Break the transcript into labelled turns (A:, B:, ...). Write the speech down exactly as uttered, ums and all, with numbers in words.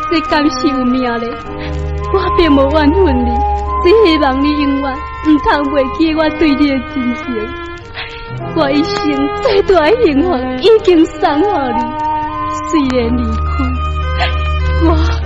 A: 世间是有命的，我并无怨恨你，只希望你永远唔通忘记我对你的真情。我一生最大的幸福已经送予你，虽然离开我。